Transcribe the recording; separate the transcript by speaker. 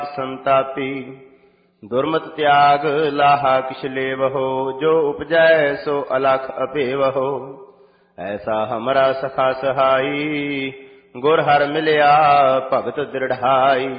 Speaker 1: संतापी। दुर्मत त्याग लाहा किछ लेवहो, जो उपजै सो अलख अपेवहो। ऐसा हमरा सखा सहाई, गुर हर मिलया भगत दृढ़ाई।